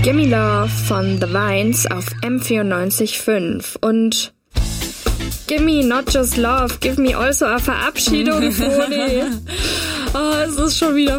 Gimme Love von The Vines auf M94.5 und Gimme Not Just Love, Give Me Also a Verabschiedung, Froni. Oh, es ist schon wieder